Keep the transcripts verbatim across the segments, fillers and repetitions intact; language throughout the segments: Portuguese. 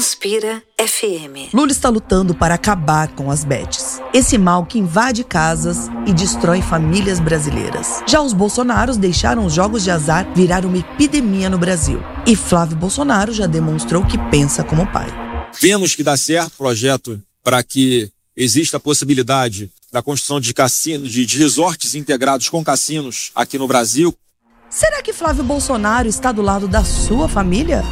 Inspira F M. Lula está lutando para acabar com as bets. Esse mal que invade casas e destrói famílias brasileiras. Já os Bolsonaros deixaram os jogos de azar virar uma epidemia no Brasil. E Flávio Bolsonaro já demonstrou que pensa como pai. Vemos que dá certo o projeto para que exista a possibilidade da construção de cassinos, de, de resorts integrados com cassinos aqui no Brasil. Será que Flávio Bolsonaro está do lado da sua família?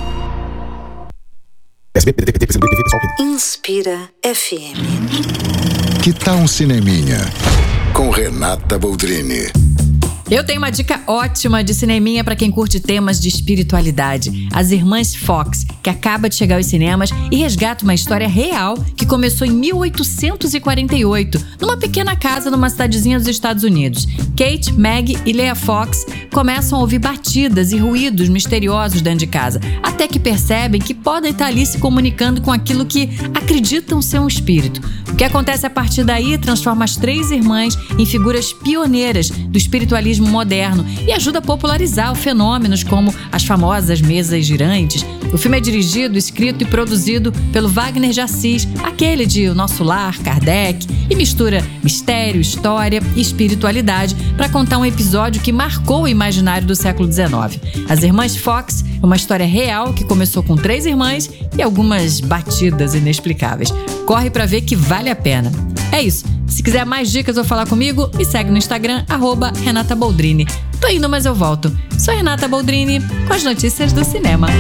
Inspira F M. Que tal um cineminha com Renata Boldrini? Eu tenho uma dica ótima de cineminha para quem curte temas de espiritualidade. As Irmãs Fox, que acaba de chegar aos cinemas e resgata uma história real que começou em mil oitocentos e quarenta e oito, numa pequena casa numa cidadezinha dos Estados Unidos. Kate, Meg e Leah Fox começam a ouvir batidas e ruídos misteriosos dentro de casa, até que percebem que podem estar ali se comunicando com aquilo que acreditam ser um espírito. O que acontece a partir daí transforma as três irmãs em figuras pioneiras do espiritualismo moderno e ajuda a popularizar fenômenos como as famosas mesas girantes. O filme é dirigido, escrito e produzido pelo Wagner de Assis, aquele de O Nosso Lar, Kardec, e mistura mistério, história e espiritualidade para contar um episódio que marcou o imaginário do século dezenove. As Irmãs Fox é uma história real que começou com três irmãs e algumas batidas inexplicáveis. Corre para ver que vale a pena. É isso. Se quiser mais dicas ou falar comigo, me segue no Instagram, arroba Renata Boldrini. Tô indo, mas eu volto. Sou Renata Boldrini, com as notícias do cinema.